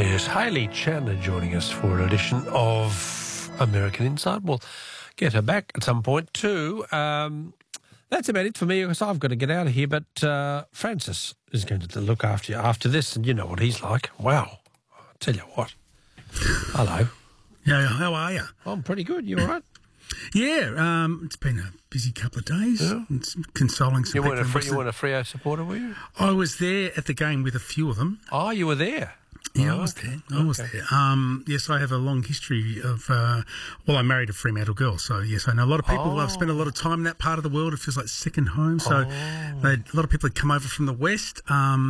Yes, Hayley Chandler joining us for an edition of American Inside. We'll get her back at some point too. That's about it for me because I've got to get out of here. But Francis is going to look after you after this, and you know what he's like. Wow. I'll tell you what. Hello. Yeah, how are you? I'm pretty good. You all right? Yeah, it's been a busy couple of days. Yeah. It's consoling some You weren't people. a Freo supporter, were you? I was there at the game with a few of them. Oh, you were there? Yeah, Oh, I was there. I okay. was there. Yes, I have a long history of, I married a Fremantle girl, so yes, I know a lot of people. I've spent a lot of time in that part of the world. It feels like second home. So a lot of people had come over from the West,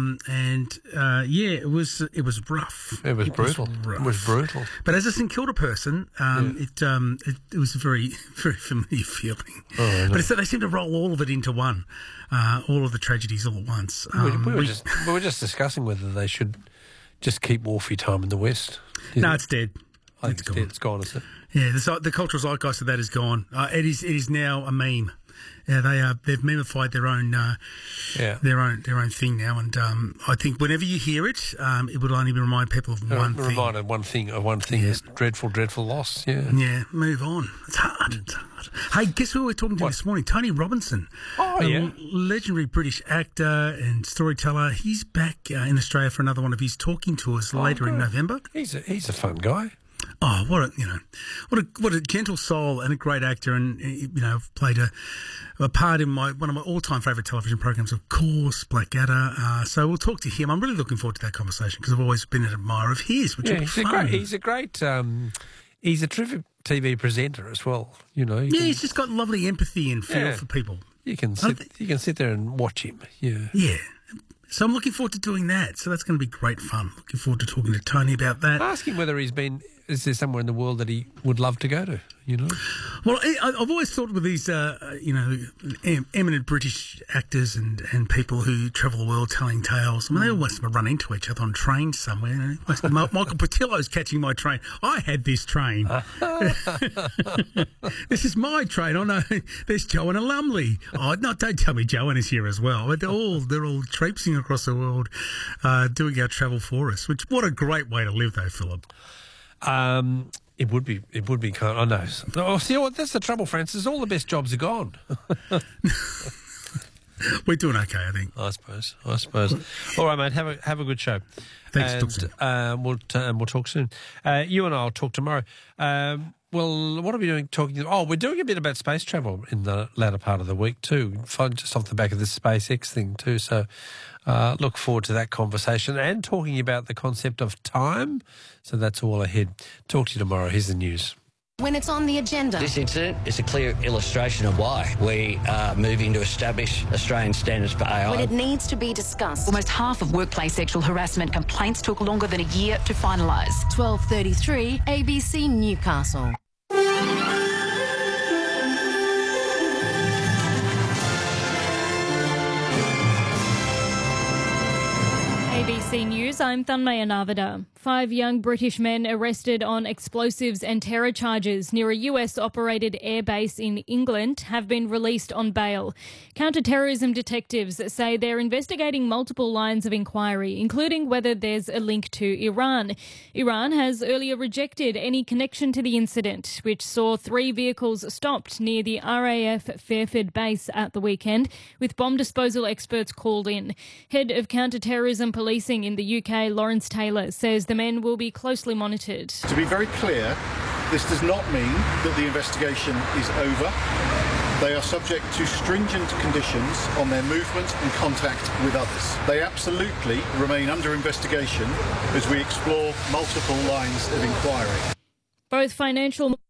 it was rough. It was brutal. rough. It was brutal. But as a St Kilda person, it was a very, very familiar feeling. Oh, but they seem to roll all of it into one, all of the tragedies all at once. We were just discussing whether they should just keep Wharfie time in the West. No, it's dead. I think it's dead. It's gone, is it? Yeah, the cultural zeitgeist of that is gone. It is now a meme. Yeah, they've memified their own thing now, and I think whenever you hear it, it would only remind people of one thing. Reminded one thing. This dreadful loss. Yeah. Yeah, move on. It's hard. Hey, guess who we're talking to this morning? Tony Robinson. Oh, yeah. Legendary British actor and storyteller. He's back in Australia for another one of his talking tours later in November. He's a fun guy. Oh, what a gentle soul and a great actor, and played a part in one of my all-time favourite television programs, of course, Blackadder. So we'll talk to him. I'm really looking forward to that conversation because I've always been an admirer of his. Which is fun. He's a terrific TV presenter as well. He's just got lovely empathy and feel for people. You can sit there and watch him. Yeah. Yeah. So I'm looking forward to doing that. So that's going to be great fun. Looking forward to talking to Tony about that. Ask him whether is there somewhere in the world that he would love to go to, Well, I've always thought with these, eminent British actors and people who travel the world telling tales. I mean, they always run into each other on trains somewhere. Michael Portillo's catching my train. I had this train. This is my train. Oh, no, there's Joanna Lumley. Oh, no, don't tell me Joanna's here as well. But they're all traipsing across the world doing our travel for us, what a great way to live, though, Philip. It would be kind of, I know. Oh, see what? That's the trouble, Francis. All the best jobs are gone. We're doing okay, I think. I suppose. All right, mate. Have a good show. Thanks. We'll talk soon. You and I'll talk tomorrow. Well, what are we doing? We're doing a bit about space travel in the latter part of the week too, just off the back of this SpaceX thing too. So look forward to that conversation and talking about the concept of time. So that's all ahead. Talk to you tomorrow. Here's the news. When it's on the agenda. This incident is a clear illustration of why we are moving to establish Australian standards for AI. When it needs to be discussed. Almost half of workplace sexual harassment complaints took longer than a year to finalise. 12:33 ABC Newcastle. ABC News, I'm Thanmaya Navada. 5 young British men arrested on explosives and terror charges near a US-operated airbase in England have been released on bail. Counter-terrorism detectives say they're investigating multiple lines of inquiry, including whether there's a link to Iran. Iran has earlier rejected any connection to the incident, which saw 3 vehicles stopped near the RAF Fairford base at the weekend, with bomb disposal experts called in. Head of Counter-Terrorism Policing in the UK, Lawrence Taylor, says the men will be closely monitored. To be very clear, this does not mean that the investigation is over. They are subject to stringent conditions on their movement and contact with others. They absolutely remain under investigation as we explore multiple lines of inquiry. Both financial